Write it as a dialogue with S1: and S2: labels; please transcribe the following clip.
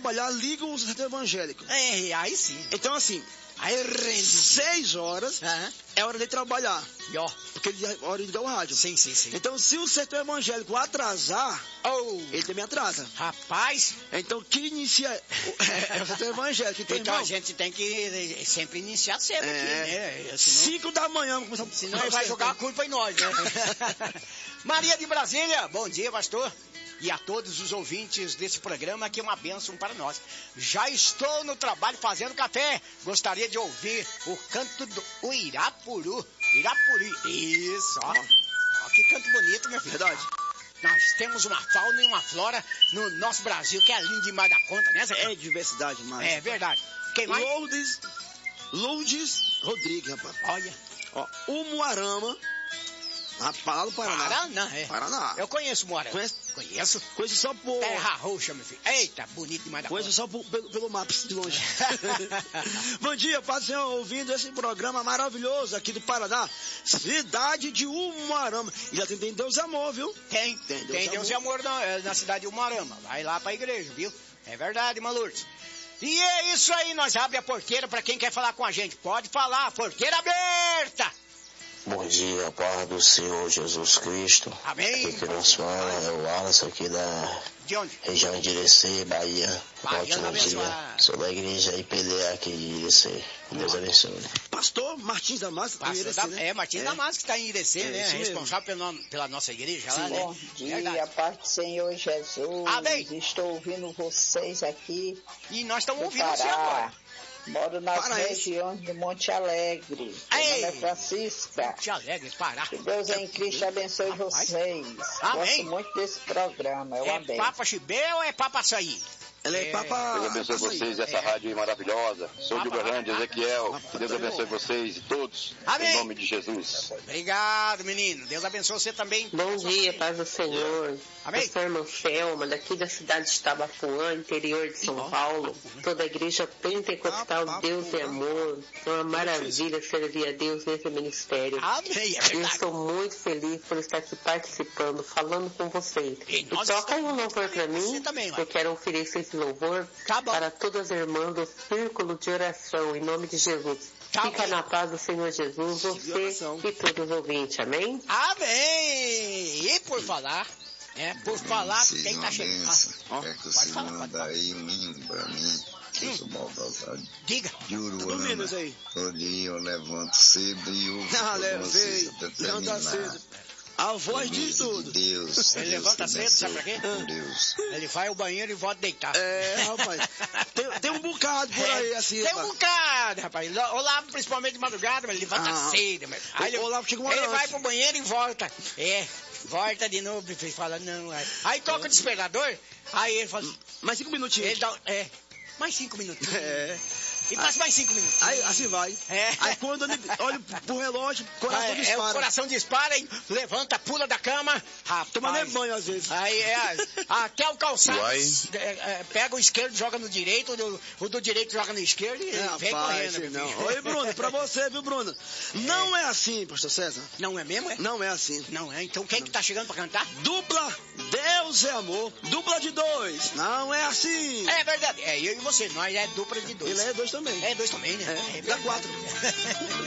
S1: trabalhar, liga o centro evangélico.
S2: É, aí sim.
S1: Então, assim,
S2: Aí rende.
S1: 6 horas é hora de trabalhar.
S2: E ó.
S1: Porque é hora de ligar o rádio.
S2: Sim.
S1: Então, se o setor evangélico atrasar, ele também atrasa.
S2: Rapaz.
S1: Então, quem inicia é o setor evangélico.
S2: Então a gente tem que sempre iniciar cedo aqui, né?
S1: 5 da manhã.
S2: Senão ele vai jogar a culpa em nós, né? Maria de Brasília, bom dia, pastor. E a todos os ouvintes desse programa, que é uma bênção para nós. Já estou no trabalho fazendo café. Gostaria de ouvir o canto do Irapuru. Irapuri. Isso, ó. Que canto bonito, meu filho.
S1: Verdade.
S2: Nós temos uma fauna e uma flora no nosso Brasil, que é lindo demais da conta, né, Zé?
S1: É diversidade, mas...
S2: É verdade. Quem mais?
S1: Lourdes Rodrigues, rapaz.
S2: Olha.
S1: Ó, Umuarama. Lá do Paraná. Paraná.
S2: Eu conheço o Moarama. Conheço.
S1: Conheço só por...
S2: Terra roxa, meu filho. Eita, bonito demais da
S1: Conheço só pelo Maps de longe. Bom dia, Paz do Senhor, ouvindo esse programa maravilhoso aqui do Paraná. Cidade de Umuarama. E já tem Deus e Amor, viu?
S2: Tem Deus e Amor na cidade de Umuarama. Vai lá pra igreja, viu? É verdade, irmã Lourdes. E é isso aí, nós abre a porteira pra quem quer falar com a gente. Pode falar, porteira aberta!
S3: Bom dia, paz do Senhor Jesus Cristo.
S2: Amém.
S3: Aqui que nos fala é o Wallace aqui da região de Irecê, Bahia. Ótimo dia. Sou da igreja IPDA aqui de Irecê. Deus abençoe.
S1: Pastor Martins Damasco,
S2: né? Martins Damasco que está em Irecê, né? Responsável pela nossa igreja lá, né?
S4: Bom dia, paz do Senhor Jesus.
S2: Amém.
S4: Estou ouvindo vocês aqui.
S2: E nós estamos ouvindo você agora.
S4: Moro nas regiões de Monte Alegre. Meu nome é Francisca.
S2: Monte Alegre, Pará.
S4: Que Deus em Cristo abençoe vocês.
S2: Amém.
S4: Gosto muito desse programa.
S2: É Papa Chibé ou é Papa Açaí?
S1: Ela é Papa...
S5: Deus abençoe vocês, essa rádio maravilhosa. Sou de Uberlândia, Ezequiel. Deus abençoe vocês e todos.
S2: Amém.
S5: Em nome de Jesus.
S2: Obrigado, menino. Deus abençoe você também.
S6: Bom dia, paz do Senhor.
S2: Amém.
S6: Eu sou a irmã Selma, daqui da cidade de Tabapuã, interior de São Paulo. Toda a igreja pentecostal, Deus é amor. É uma maravilha servir a Deus nesse ministério.
S2: Amém, é verdade.
S6: Eu estou muito feliz por estar aqui participando, falando com vocês. E toca aí um louvor para mim. Eu quero oferecer esse louvor para todas as irmãs do Círculo de Oração, em nome de Jesus. Fica na paz do Senhor Jesus, você e todos os ouvintes, amém?
S2: Amém! E por falar, quem está chegando?
S7: É que você manda aí um hino pra mim, que eu sou Baltazar.
S2: Diga.
S7: De Uruana. Todo dia eu levanto cedo e ouvo vocês até terminar.
S1: A voz diz tudo.
S7: Deus.
S2: Ele levanta cedo, sabe pra quê?
S7: Deus.
S2: Ele vai ao banheiro e volta deitar.
S1: É, rapaz. Tem um bocado por aí, assim.
S2: Tem um bocado, rapaz. Olavo, principalmente de madrugada, mas ele levanta cedo. Aí ele vai pro banheiro e volta. Volta de novo e fala, não. Aí toca o despertador, aí ele fala...
S1: Mais 5 minutinhos.
S2: Ele dá, mais 5 minutinhos. E passa mais 5 minutos.
S1: Aí, assim vai. Aí quando ele olha pro relógio, o coração dispara.
S2: O coração dispara, hein? Levanta, pula da cama. Rapaz.
S1: Toma nem banho às vezes.
S2: Aí até o calçado. Pega o esquerdo, joga no direito, o do direito joga no esquerdo e vem correndo.
S1: Não. Oi, Bruno, pra você, viu, Bruno? Não é assim, pastor César.
S2: Não é mesmo, é?
S1: Não é assim.
S2: Não é? Então quem que tá chegando pra cantar?
S1: Dupla, Deus é amor. Dupla de 2. Não é assim.
S2: É verdade. Eu e você, nós é dupla de 2.
S1: Ele é 2 também.
S2: É 2 também, né?
S1: Dá 4.